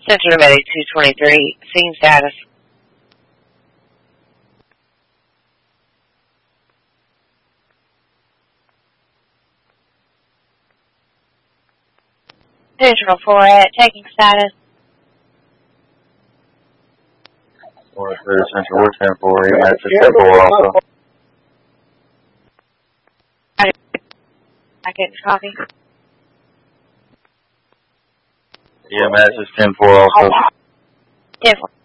Central Medic 223, scene status. Central 4 taking status. Or Central, we're 10-4, EMS is 10-4 also. I get copy. EMS is 10-4 also. 10-4.